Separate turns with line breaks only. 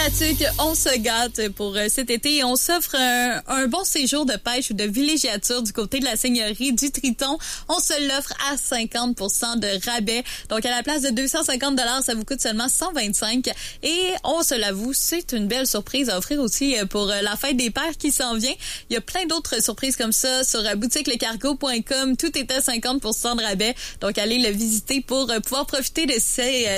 Tatuc, on se gâte pour cet été et on s'offre un bon séjour de pêche ou de villégiature du côté de la seigneurie du Triton. On se l'offre à 50% de rabais. Donc, à la place de 250 $, ça vous coûte seulement 125. Et on se l'avoue, c'est une belle surprise à offrir aussi pour la fête des pères qui s'en vient. Il y a plein d'autres surprises comme ça sur boutiquelecargo.com. Tout est à 50% de rabais. Donc, allez le visiter pour pouvoir profiter de ces